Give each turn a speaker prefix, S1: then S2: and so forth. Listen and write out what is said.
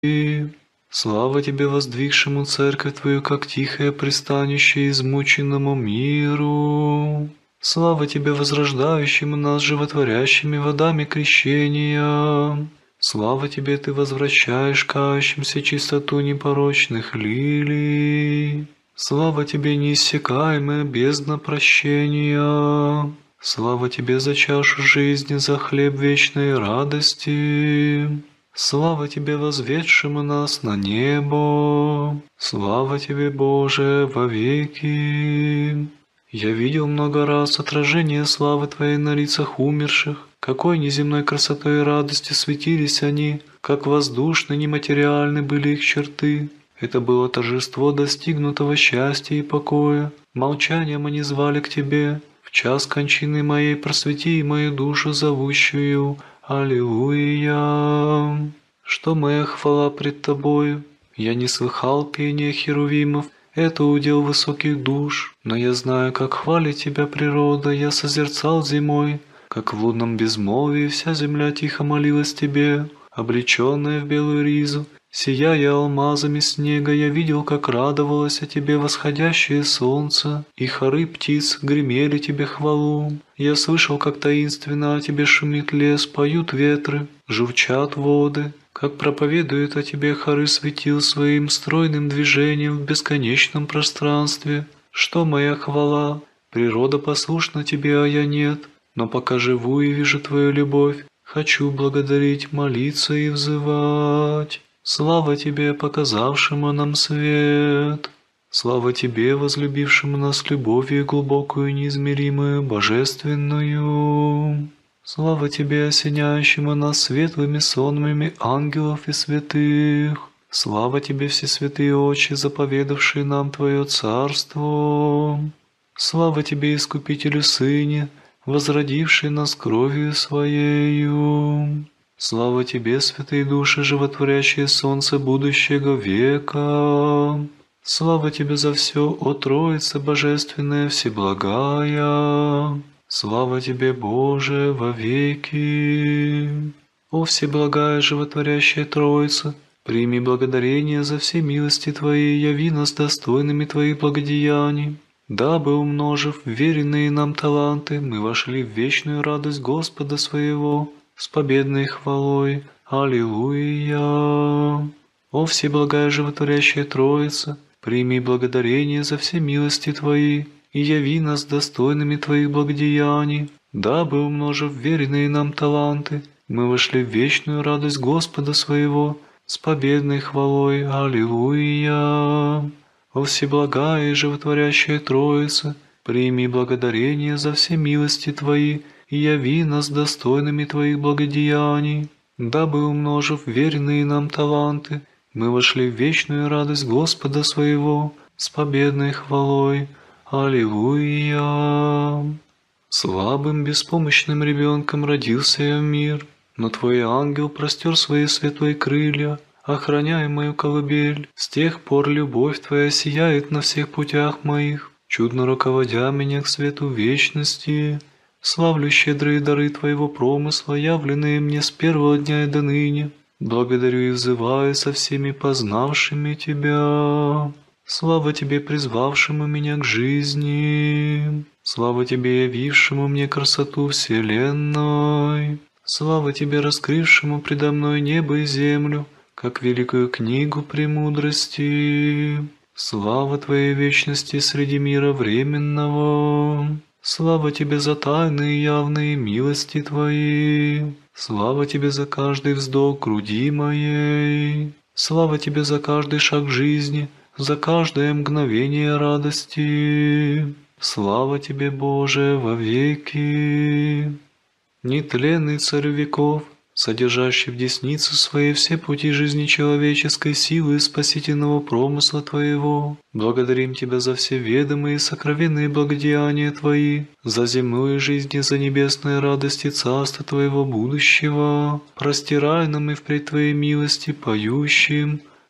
S1: Слава Тебе, воздвигшему церковь Твою, как тихое пристанище измученному миру. Слава Тебе, возрождающему нас животворящими водами крещения. Слава Тебе, Ты возвращаешь кающимся чистоту непорочных лилий. Слава Тебе, неиссякаемая бездна прощения. Слава Тебе за чашу жизни, за хлеб вечной радости. Слава Тебе, возведшему нас на небо! Слава Тебе, Боже, вовеки! Я видел много раз отражение славы Твоей на лицах умерших. Какой неземной красотой и радостью светились они, как воздушны, нематериальны были их черты. Это было торжество достигнутого счастья и покоя. Молчанием они звали к Тебе. В час кончины моей просвети мою душу зовущую. Аллилуйя! Что моя хвала пред Тобою? Я не слыхал пения херувимов, это удел высоких душ, но я знаю, как хвалит Тебя природа, я созерцал зимой, как в лунном безмолвии вся земля тихо молилась Тебе, облеченная в белую ризу. Сияя алмазами снега, я видел, как радовалось о Тебе восходящее солнце, и хоры птиц гремели Тебе хвалу. Я слышал, как таинственно о Тебе шумит лес, поют ветры, журчат воды, как проповедуют о Тебе хоры светил своим стройным движением в бесконечном пространстве. Что моя хвала? Природа послушна Тебе, а я нет, но пока живу и вижу Твою любовь, хочу благодарить, молиться и взывать. Слава Тебе, показавшему нам свет! Слава Тебе, возлюбившему нас любовью глубокую, неизмеримую, божественную! Слава Тебе, осеняющему нас светлыми сонмами ангелов и святых! Слава Тебе, все святые очи, заповедавшие нам Твое царство! Слава Тебе, Искупителю Сыне, возродивший нас кровью Своею! Слава Тебе, святые души, животворящее солнце будущего века! Слава Тебе за все, о Троица Божественная Всеблагая! Слава Тебе, Боже, вовеки! О Всеблагая, животворящая Троица, прими благодарение за все милости Твои, яви нас достойными Твоих благодеяний, дабы, умножив веренные нам таланты, мы вошли в вечную радость Господа своего, с победной хвалой. Аллилуйя! О Всеблагая животворящая Троица, прими благодарение за все милости Твои, и яви нас достойными Твоих благодеяний, дабы, умножив веренные нам таланты, мы вошли в вечную радость Господа своего, с победной хвалой. Аллилуйя! О Всеблагая и животворящая Троица, прими благодарение за все милости Твои, и яви нас достойными Твоих благодеяний, дабы, умножив веренные нам таланты, мы вошли в вечную радость Господа своего, с победной хвалой. Аллилуйя! Слабым, беспомощным ребенком родился я в мир, но Твой ангел простер свои светлые крылья, охраняя мою колыбель. С тех пор любовь Твоя сияет на всех путях моих, чудно руководя меня к свету вечности. Славлю щедрые дары Твоего промысла, явленные мне с первого дня и до ныне. Благодарю и взываю со всеми познавшими Тебя. Слава Тебе, призвавшему меня к жизни. Слава Тебе, явившему мне красоту вселенной. Слава Тебе, раскрывшему предо мной небо и землю, как великую книгу премудрости. Слава Твоей вечности среди мира временного. Слава Тебе за тайные и явные милости Твои. Слава Тебе за каждый вздох груди моей. Слава Тебе за каждый шаг жизни, за каждое мгновение радости. Слава Тебе, Боже, вовеки. Нетленный Царь веков, содержащий в деснице своей все пути жизни человеческой силы и спасительного промысла Твоего, благодарим Тебя за все ведомые и сокровенные благодеяния Твои, за земную жизнь и за небесные радости Царства Твоего будущего. Простирай нам и впредь Твоей милости, поющим,